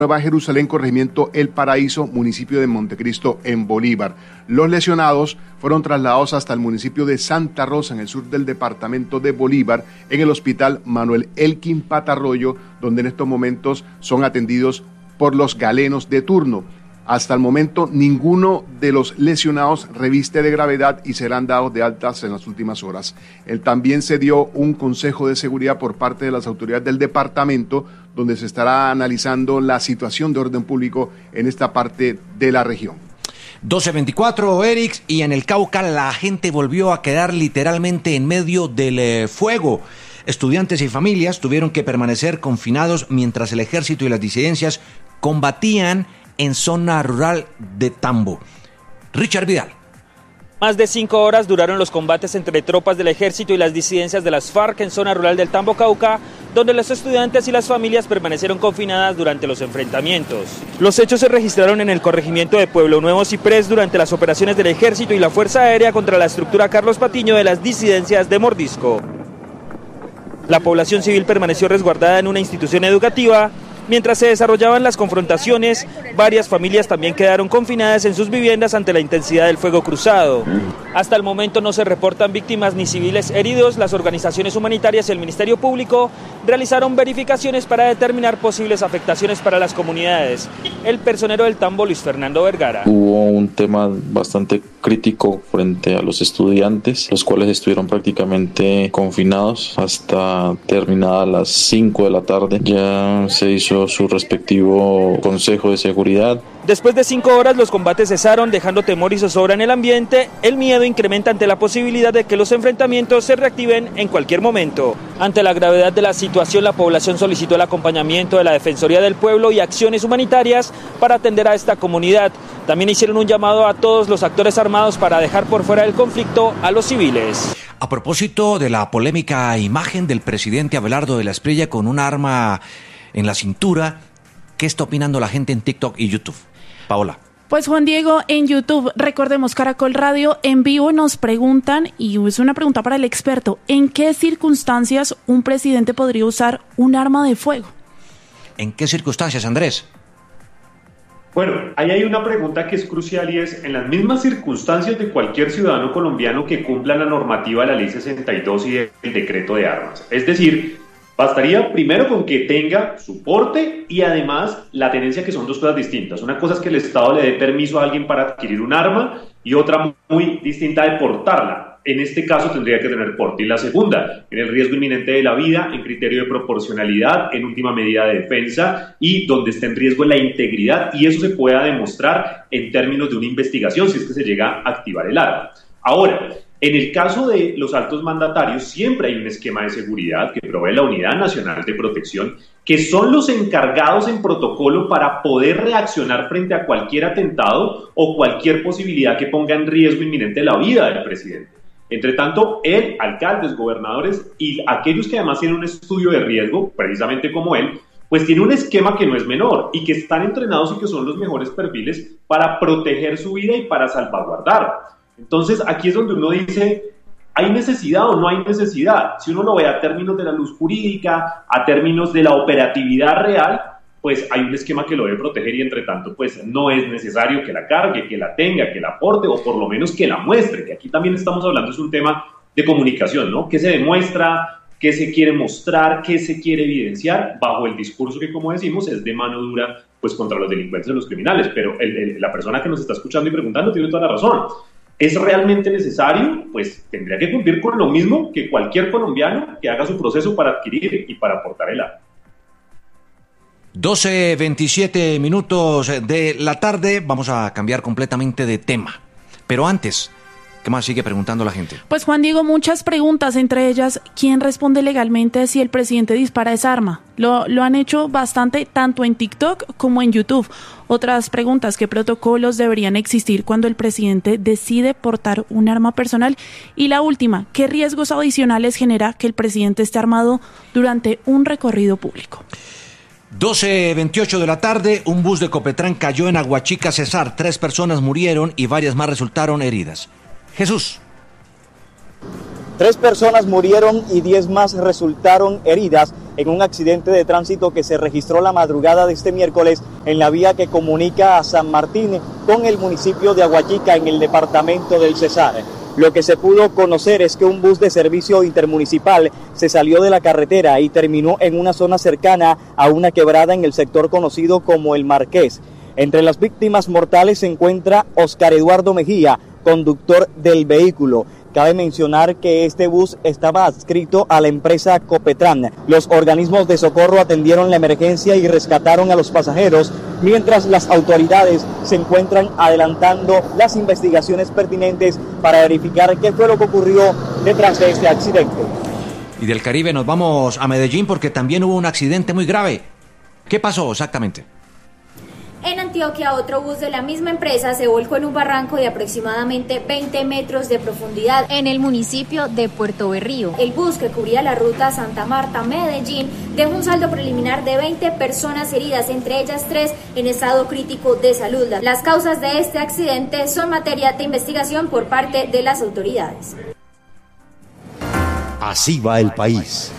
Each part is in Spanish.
Nueva Jerusalén, corregimiento El Paraíso, municipio de Montecristo, en Bolívar. Los lesionados fueron trasladados hasta el municipio de Santa Rosa, en el sur del departamento de Bolívar, en el hospital Manuel Elkin Patarroyo, donde en estos momentos son atendidos por los galenos de turno. Hasta el momento, ninguno de los lesionados reviste de gravedad y serán dados de altas en las últimas horas. También se dio un consejo de seguridad por parte de las autoridades del departamento, donde se estará analizando la situación de orden público en esta parte de la región. 12:24, Eric, y en el Cauca la gente volvió a quedar literalmente en medio del fuego. Estudiantes y familias tuvieron que permanecer confinados mientras el ejército y las disidencias combatían en zona rural de Tambo. Richard Vidal. Más de 5 horas duraron los combates entre tropas del ejército y las disidencias de las FARC en zona rural del Tambo, Cauca, donde los estudiantes y las familias permanecieron confinadas durante los enfrentamientos. Los hechos se registraron en el corregimiento de Pueblo Nuevo Ciprés durante las operaciones del ejército y la Fuerza Aérea contra la estructura Carlos Patiño de las disidencias de Mordisco. La población civil permaneció resguardada en una institución educativa. Mientras se desarrollaban las confrontaciones, varias familias también quedaron confinadas en sus viviendas ante la intensidad del fuego cruzado. Hasta el momento no se reportan víctimas ni civiles heridos. Las organizaciones humanitarias y el Ministerio Público realizaron verificaciones para determinar posibles afectaciones para las comunidades. El personero del Tambo, Luis Fernando Vergara. Hubo un tema bastante crítico frente a los estudiantes, los cuales estuvieron prácticamente confinados hasta terminadas las 5 de la tarde. Ya se hizo su respectivo consejo de seguridad. Después de 5 horas los combates cesaron, dejando temor y zozobra en el ambiente. El miedo incrementa ante la posibilidad de que los enfrentamientos se reactiven en cualquier momento. Ante la gravedad de la situación, la población solicitó el acompañamiento de la Defensoría del Pueblo y acciones humanitarias para atender a esta comunidad. También hicieron un llamado a todos los actores armados para dejar por fuera del conflicto a los civiles. A propósito de la polémica imagen del presidente Abelardo de la Espriella con un arma en la cintura, ¿qué está opinando la gente en TikTok y YouTube? Paola. Pues Juan Diego, en YouTube, recordemos Caracol Radio, en vivo nos preguntan, y es una pregunta para el experto, ¿en qué circunstancias un presidente podría usar un arma de fuego? ¿En qué circunstancias, Andrés? Bueno, ahí hay una pregunta que es crucial y es, en las mismas circunstancias de cualquier ciudadano colombiano que cumpla la normativa de la Ley 62 y el decreto de armas. Es decir, bastaría primero con que tenga su porte y además la tenencia, que son dos cosas distintas. Una cosa es que el Estado le dé permiso a alguien para adquirir un arma y otra muy distinta de portarla. En este caso tendría que tener porte. Y la segunda, en el riesgo inminente de la vida, en criterio de proporcionalidad, en última medida de defensa y donde esté en riesgo la integridad, y eso se pueda demostrar en términos de una investigación si es que se llega a activar el arma. Ahora, en el caso de los altos mandatarios, siempre hay un esquema de seguridad que provee la Unidad Nacional de Protección, que son los encargados en protocolo para poder reaccionar frente a cualquier atentado o cualquier posibilidad que ponga en riesgo inminente la vida del presidente. Entre tanto, él, alcaldes, gobernadores y aquellos que además tienen un estudio de riesgo, precisamente como él, pues tiene un esquema que no es menor y que están entrenados y que son los mejores perfiles para proteger su vida y para salvaguardar. Entonces, aquí es donde uno dice, ¿hay necesidad o no hay necesidad? Si uno lo ve a términos de la luz jurídica, a términos de la operatividad real, pues hay un esquema que lo debe proteger y entre tanto, pues no es necesario que la cargue, que la tenga, que la aporte o por lo menos que la muestre, que aquí también estamos hablando, es un tema de comunicación, ¿no? ¿Qué se demuestra? ¿Qué se quiere mostrar? ¿Qué se quiere evidenciar? Bajo el discurso que, como decimos, es de mano dura, pues contra los delincuentes y los criminales. Pero la persona que nos está escuchando y preguntando tiene toda la razón. ¿Es realmente necesario? Pues tendría que cumplir con lo mismo que cualquier colombiano que haga su proceso para adquirir y para aportar el arma. 12:27 minutos de la tarde, vamos a cambiar completamente de tema. Pero antes, ¿qué más sigue preguntando la gente? Pues Juan Diego, muchas preguntas, entre ellas, ¿quién responde legalmente si el presidente dispara esa arma? Lo han hecho bastante, tanto en TikTok como en YouTube. Otras preguntas, ¿qué protocolos deberían existir cuando el presidente decide portar un arma personal? Y la última, ¿qué riesgos adicionales genera que el presidente esté armado durante un recorrido público? 12:28 de la tarde, un bus de Copetrán cayó en Aguachica, Cesar. 3 personas murieron y varias más resultaron heridas. Jesús. 3 personas murieron y 10 más resultaron heridas en un accidente de tránsito que se registró la madrugada de este miércoles en la vía que comunica a San Martín con el municipio de Aguachica en el departamento del Cesar. Lo que se pudo conocer es que un bus de servicio intermunicipal se salió de la carretera y terminó en una zona cercana a una quebrada en el sector conocido como El Marqués. Entre las víctimas mortales se encuentra Oscar Eduardo Mejía, conductor del vehículo. Cabe mencionar que este bus estaba adscrito a la empresa Copetran. Los organismos de socorro atendieron la emergencia y rescataron a los pasajeros, mientras las autoridades se encuentran adelantando las investigaciones pertinentes para verificar qué fue lo que ocurrió detrás de este accidente. Y del Caribe nos vamos a Medellín porque también hubo un accidente muy grave. ¿Qué pasó exactamente? En Antioquia, otro bus de la misma empresa se volcó en un barranco de aproximadamente 20 metros de profundidad en el municipio de Puerto Berrío. El bus, que cubría la ruta Santa Marta-Medellín, dejó un saldo preliminar de 20 personas heridas, entre ellas 3 en estado crítico de salud. Las causas de este accidente son materia de investigación por parte de las autoridades. Así va el país.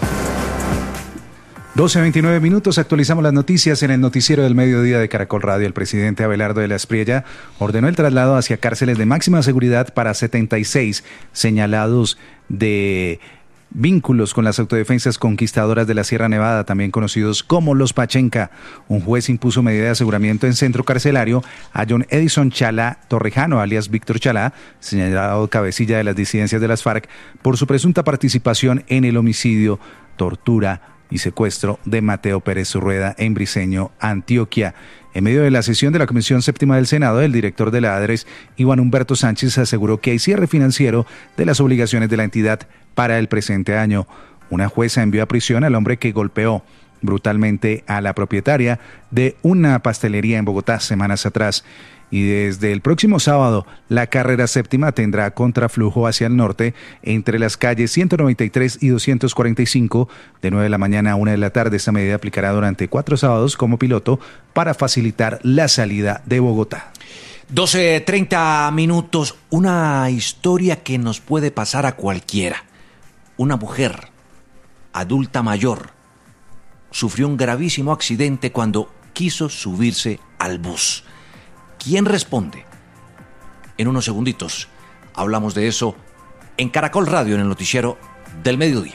12:29 minutos, actualizamos las noticias en el noticiero del mediodía de Caracol Radio. El presidente Abelardo de la Espriella ordenó el traslado hacia cárceles de máxima seguridad para 76 señalados de vínculos con las autodefensas conquistadoras de la Sierra Nevada, también conocidos como los Pachenca. Un juez impuso medida de aseguramiento en centro carcelario a John Edison Chalá Torrejano, alias Víctor Chalá, señalado cabecilla de las disidencias de las FARC, por su presunta participación en el homicidio, tortura y secuestro de Mateo Pérez Rueda en Briceño, Antioquia. En medio de la sesión de la Comisión Séptima del Senado, el director de la ADRES, Iván Humberto Sánchez, aseguró que hay cierre financiero de las obligaciones de la entidad para el presente año. Una jueza envió a prisión al hombre que golpeó brutalmente a la propietaria de una pastelería en Bogotá semanas atrás. Y desde el próximo sábado, la carrera séptima tendrá contraflujo hacia el norte entre las calles 193 y 245 de 9 de la mañana a 1 de la tarde. Esta medida aplicará durante 4 sábados como piloto para facilitar la salida de Bogotá. 12:30 minutos. Una historia que nos puede pasar a cualquiera. Una mujer adulta mayor sufrió un gravísimo accidente cuando quiso subirse al bus. ¿Quién responde? En unos segunditos hablamos de eso en Caracol Radio, en el noticiero del mediodía.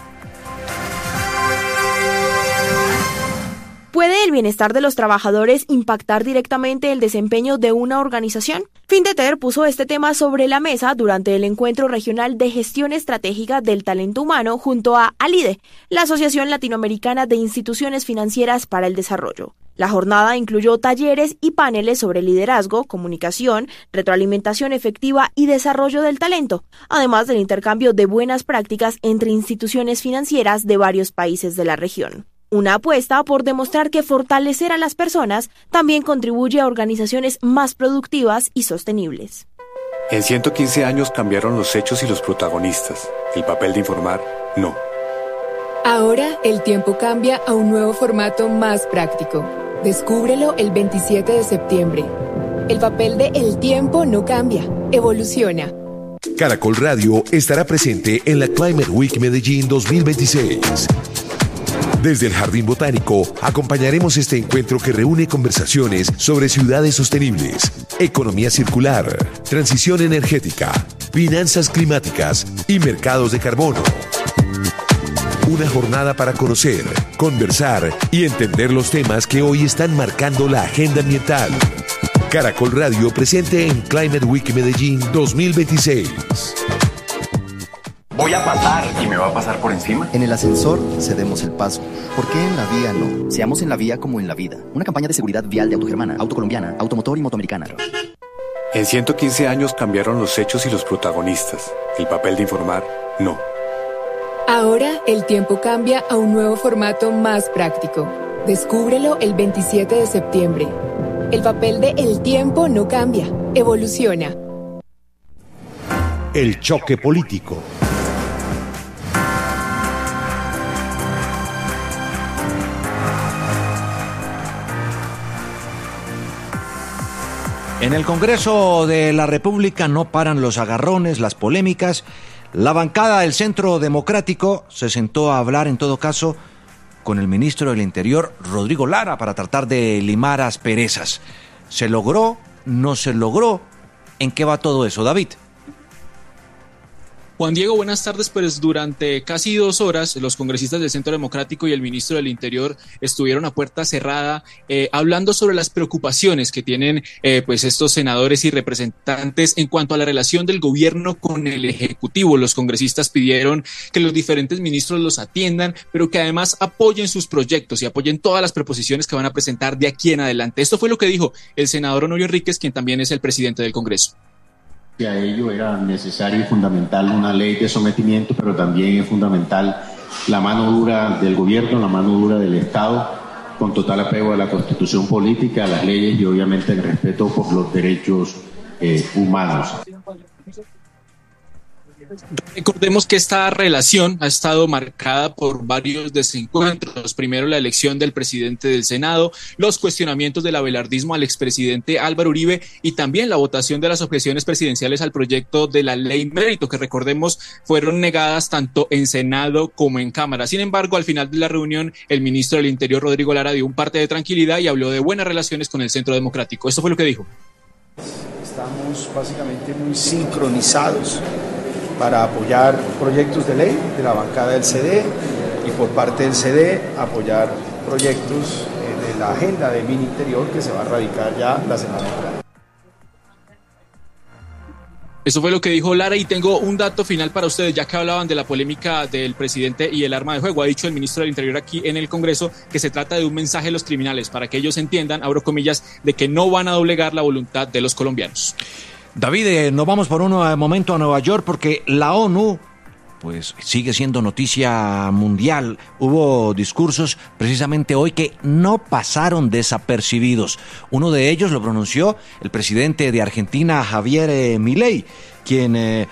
¿Puede el bienestar de los trabajadores impactar directamente el desempeño de una organización? Findeter puso este tema sobre la mesa durante el Encuentro Regional de Gestión Estratégica del Talento Humano junto a ALIDE, la Asociación Latinoamericana de Instituciones Financieras para el Desarrollo. La jornada incluyó talleres y paneles sobre liderazgo, comunicación, retroalimentación efectiva y desarrollo del talento, además del intercambio de buenas prácticas entre instituciones financieras de varios países de la región. Una apuesta por demostrar que fortalecer a las personas también contribuye a organizaciones más productivas y sostenibles. En 115 años cambiaron los hechos y los protagonistas. El papel de informar, no. Ahora el tiempo cambia a un nuevo formato más práctico. Descúbrelo el 27 de septiembre. El papel de El Tiempo no cambia, evoluciona. Caracol Radio estará presente en la Climate Week Medellín 2026. Desde el Jardín Botánico acompañaremos este encuentro que reúne conversaciones sobre ciudades sostenibles, economía circular, transición energética, finanzas climáticas y mercados de carbono. Una jornada para conocer, conversar y entender los temas que hoy están marcando la agenda ambiental. Caracol Radio presente en Climate Week Medellín 2026. Voy a pasar y me va a pasar por encima. En el ascensor cedemos el paso. ¿Por qué en la vía no? Seamos en la vía como en la vida. Una campaña de seguridad vial de Autogermana, Autocolombiana, Automotor y Motoamericana. En 115 años cambiaron los hechos y los protagonistas. El papel de informar, no. Ahora el tiempo cambia a un nuevo formato más práctico. Descúbrelo el 27 de septiembre. El papel de El Tiempo no cambia, evoluciona. El choque político. En el Congreso de la República no paran los agarrones, las polémicas. La bancada del Centro Democrático se sentó a hablar, en todo caso, con el ministro del Interior, Rodrigo Lara, para tratar de limar asperezas. ¿Se logró? ¿No se logró? ¿En qué va todo eso, David? Juan Diego, buenas tardes. Pues durante casi 2 horas los congresistas del Centro Democrático y el ministro del Interior estuvieron a puerta cerrada hablando sobre las preocupaciones que tienen pues estos senadores y representantes en cuanto a la relación del gobierno con el Ejecutivo. Los congresistas pidieron que los diferentes ministros los atiendan, pero que además apoyen sus proyectos y apoyen todas las proposiciones que van a presentar de aquí en adelante. Esto fue lo que dijo el senador Honorio Enríquez, quien también es el presidente del Congreso. A ello era necesario y fundamental una ley de sometimiento, pero también es fundamental la mano dura del gobierno, la mano dura del Estado, con total apego a la Constitución política, a las leyes y obviamente el respeto por los derechos humanos. Recordemos que esta relación ha estado marcada por varios desencuentros. Primero, la elección del presidente del Senado, los cuestionamientos del abelardismo al expresidente Álvaro Uribe y también la votación de las objeciones presidenciales al proyecto de la ley mérito, que recordemos fueron negadas tanto en Senado como en Cámara. Sin embargo, al final de la reunión, el ministro del Interior, Rodrigo Lara, dio un parte de tranquilidad y habló de buenas relaciones con el Centro Democrático. Esto fue lo que dijo. Estamos básicamente muy sincronizados para apoyar proyectos de ley de la bancada del CD y por parte del CD apoyar proyectos de la agenda de Mininterior que se va a radicar ya la semana entrante. Eso fue lo que dijo Lara y tengo un dato final para ustedes, ya que hablaban de la polémica del presidente y el arma de fuego. Ha dicho el ministro del Interior aquí en el Congreso que se trata de un mensaje a los criminales para que ellos entiendan, abro comillas, de que no van a doblegar la voluntad de los colombianos. David, nos vamos por un momento a Nueva York porque la ONU pues sigue siendo noticia mundial. Hubo discursos precisamente hoy que no pasaron desapercibidos. Uno de ellos lo pronunció el presidente de Argentina, Javier Milei, quien,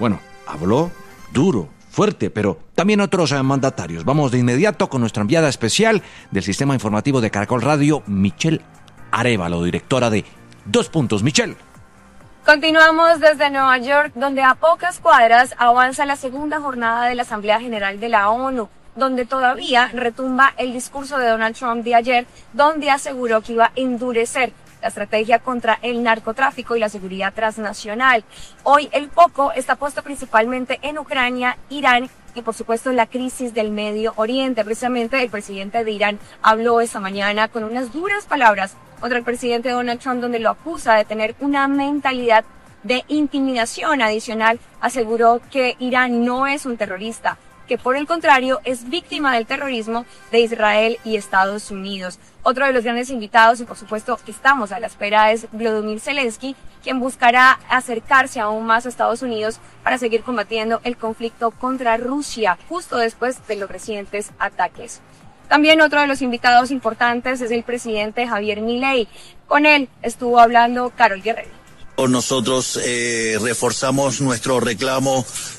habló duro, fuerte, pero también otros mandatarios. Vamos de inmediato con nuestra enviada especial del Sistema Informativo de Caracol Radio, Michelle Arévalo, directora de 2 Puntos. Michelle. Continuamos desde Nueva York, donde a pocas cuadras avanza la segunda jornada de la Asamblea General de la ONU, donde todavía retumba el discurso de Donald Trump de ayer, donde aseguró que iba a endurecer la estrategia contra el narcotráfico y la seguridad transnacional. Hoy el foco está puesto principalmente en Ucrania, Irán y por supuesto en la crisis del Medio Oriente. Precisamente el presidente de Irán habló esta mañana con unas duras palabras contra el presidente Donald Trump, donde lo acusa de tener una mentalidad de intimidación adicional. Aseguró que Irán no es un terrorista, que por el contrario es víctima del terrorismo de Israel y Estados Unidos. Otro de los grandes invitados, y por supuesto que estamos a la espera, es Volodymyr Zelensky, quien buscará acercarse aún más a Estados Unidos para seguir combatiendo el conflicto contra Rusia, justo después de los recientes ataques. También otro de los invitados importantes es el presidente Javier Milei. Con él estuvo hablando Carol Guerrero. Nosotros reforzamos nuestro reclamo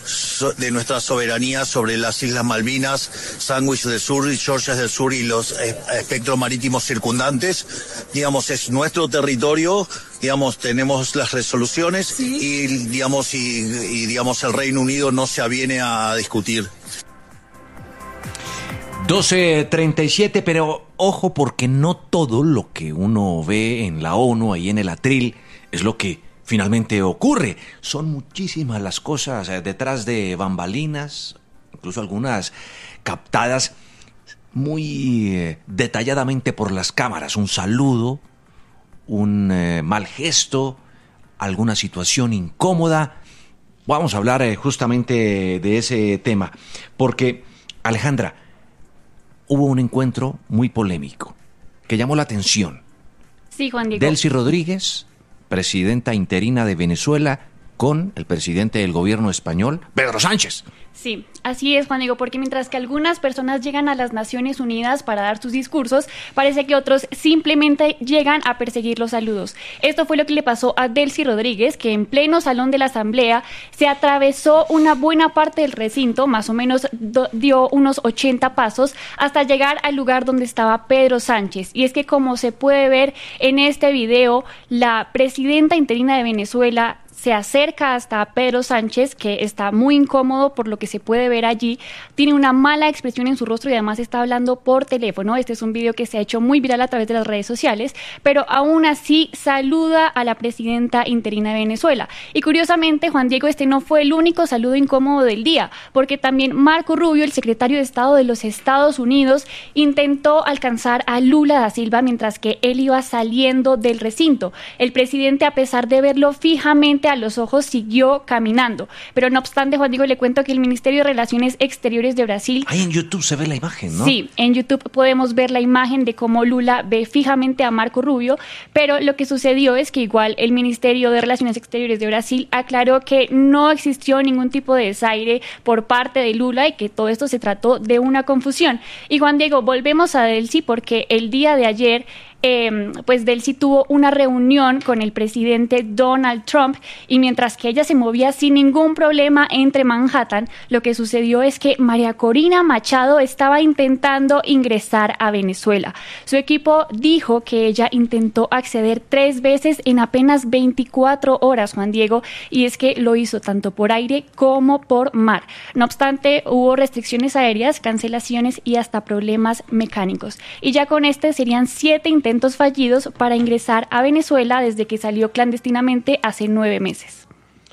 de nuestra soberanía sobre las Islas Malvinas, Sandwich del Sur y Georgias del Sur y los espectros marítimos circundantes. Digamos, es nuestro territorio, digamos, tenemos las resoluciones, sí. y el Reino Unido no se aviene a discutir. 12:37, pero ojo porque no todo lo que uno ve en la ONU, ahí en el atril, es lo que finalmente ocurre. Son muchísimas las cosas detrás de bambalinas, incluso algunas captadas muy detalladamente por las cámaras. Un saludo, un mal gesto, alguna situación incómoda. Vamos a hablar justamente de ese tema, porque, Alejandra, hubo un encuentro muy polémico que llamó la atención. Sí, Juan Diego. Delcy Rodríguez, presidenta interina de Venezuela, con el presidente del gobierno español, Pedro Sánchez. Sí, así es, Juan Diego, porque mientras que algunas personas llegan a las Naciones Unidas para dar sus discursos, parece que otros simplemente llegan a perseguir los saludos. Esto fue lo que le pasó a Delcy Rodríguez, que en pleno salón de la Asamblea se atravesó una buena parte del recinto, más o menos dio unos 80 pasos, hasta llegar al lugar donde estaba Pedro Sánchez. Y es que, como se puede ver en este video, la presidenta interina de Venezuela se acerca hasta Pedro Sánchez, que está muy incómodo por lo que se puede ver allí, tiene una mala expresión en su rostro y además está hablando por teléfono. Este es un video que se ha hecho muy viral a través de las redes sociales, pero aún así saluda a la presidenta interina de Venezuela. Y curiosamente, Juan Diego, este no fue el único saludo incómodo del día, porque también Marco Rubio, el secretario de Estado de los Estados Unidos, intentó alcanzar a Lula da Silva mientras que él iba saliendo del recinto. El presidente, a pesar de verlo fijamente a los ojos, siguió caminando. Pero no obstante, Juan Diego, le cuento que el Ministerio de Relaciones Exteriores de Brasil... Ahí en YouTube se ve la imagen, ¿no? Sí, en YouTube podemos ver la imagen de cómo Lula ve fijamente a Marco Rubio, pero lo que sucedió es que igual el Ministerio de Relaciones Exteriores de Brasil aclaró que no existió ningún tipo de desaire por parte de Lula y que todo esto se trató de una confusión. Y Juan Diego, volvemos a Delcy porque el día de ayer pues Delcy tuvo una reunión con el presidente Donald Trump y mientras que ella se movía sin ningún problema entre Manhattan, lo que sucedió es que María Corina Machado estaba intentando ingresar a Venezuela. Su equipo dijo que ella intentó acceder 3 veces en apenas 24 horas, Juan Diego, y es que lo hizo tanto por aire como por mar. No obstante, hubo restricciones aéreas, cancelaciones y hasta problemas mecánicos. Y ya con este serían 7 intentos fallidos para ingresar a Venezuela desde que salió clandestinamente hace 9 meses.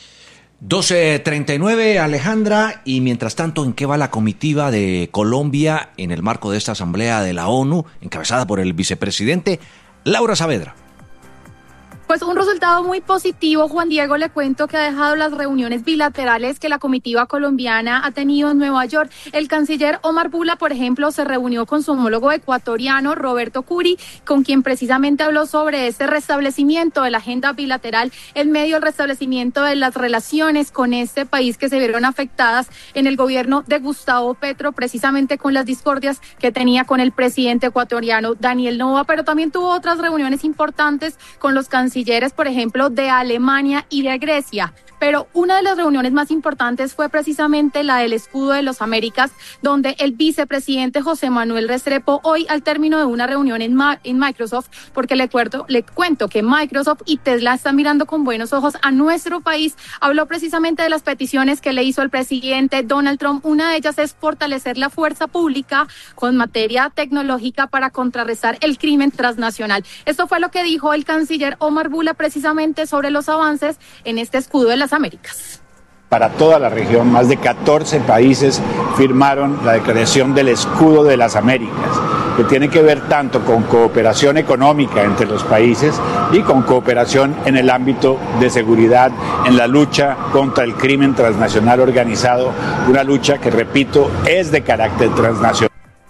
12:39, Alejandra, y mientras tanto, ¿en qué va la comitiva de Colombia en el marco de esta asamblea de la ONU, encabezada por el vicepresidente Laura Saavedra? Pues un resultado muy positivo, Juan Diego, le cuento que ha dejado las reuniones bilaterales que la comitiva colombiana ha tenido en Nueva York. El canciller Omar Bula, por ejemplo, se reunió con su homólogo ecuatoriano, Roberto Curi, con quien precisamente habló sobre ese restablecimiento de la agenda bilateral en medio del restablecimiento de las relaciones con este país que se vieron afectadas en el gobierno de Gustavo Petro, precisamente con las discordias que tenía con el presidente ecuatoriano Daniel Noboa, pero también tuvo otras reuniones importantes con los cancilleres, por ejemplo, de Alemania y de Grecia. Pero una de las reuniones más importantes fue precisamente la del Escudo de las Américas, donde el vicepresidente José Manuel Restrepo, hoy al término de una reunión en Microsoft, porque le cuento que Microsoft y Tesla están mirando con buenos ojos a nuestro país, habló precisamente de las peticiones que le hizo el presidente Donald Trump. Una de ellas es fortalecer la fuerza pública con materia tecnológica para contrarrestar el crimen transnacional. Esto fue lo que dijo el canciller Omar Bula precisamente sobre los avances en este Escudo de las Américas. Para toda la región, más de 14 países firmaron la declaración del Escudo de las Américas, que tiene que ver tanto con cooperación económica entre los países y con cooperación en el ámbito de seguridad, en la lucha contra el crimen transnacional organizado, una lucha que, repito, es de carácter transnacional.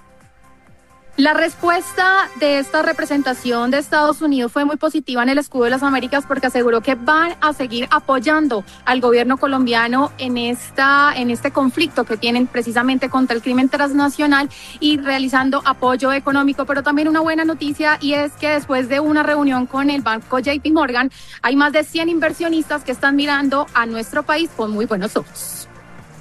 La respuesta de esta representación de Estados Unidos fue muy positiva en el Escudo de las Américas porque aseguró que van a seguir apoyando al gobierno colombiano en este conflicto que tienen precisamente contra el crimen transnacional y realizando apoyo económico. Pero también una buena noticia, y es que después de una reunión con el banco JP Morgan, hay más de 100 inversionistas que están mirando a nuestro país con muy buenos ojos.